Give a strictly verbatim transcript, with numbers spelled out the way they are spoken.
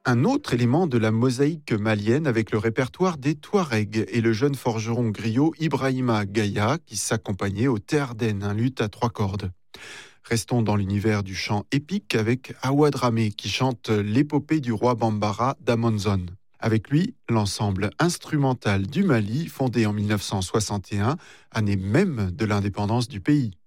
un autre élément de la mosaïque malienne avec le répertoire des Touaregs et le jeune forgeron griot Ibrahima Gaïa qui s'accompagnait au terden, un luth à trois cordes. Restons dans l'univers du chant épique avec Awa Dramé qui chante l'épopée du roi Bambara d'Amonzon. Avec lui, l'ensemble instrumental du Mali, fondé en mille neuf cent soixante et un, année même de l'indépendance du pays.